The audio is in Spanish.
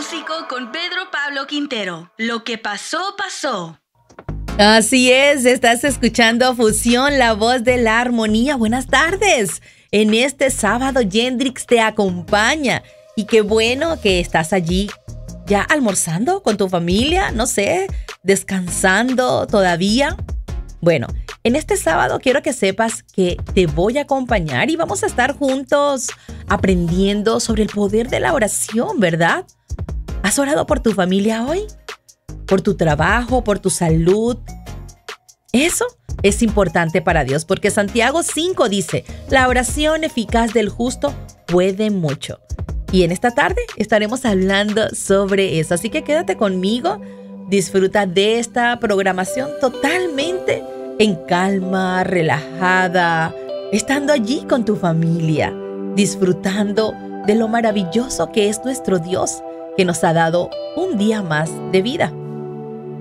Músico con Pedro Pablo Quintero. Lo que pasó, pasó. Así es, estás escuchando Fusión, la voz de la armonía. Buenas tardes. En este sábado, Yendrix te acompaña. Y qué bueno que estás allí ya almorzando con tu familia, no sé, descansando todavía. Bueno, en este sábado quiero que sepas que te voy a acompañar y vamos a estar juntos aprendiendo sobre el poder de la oración, ¿verdad? ¿Has orado por tu familia hoy? ¿Por tu trabajo? ¿Por tu salud? Eso es importante para Dios porque Santiago 5 dice, la oración eficaz del justo puede mucho. Y en esta tarde estaremos hablando sobre eso. Así que quédate conmigo, disfruta de esta programación totalmente en calma, relajada, estando allí con tu familia, disfrutando de lo maravilloso que es nuestro Dios, que nos ha dado un día más de vida.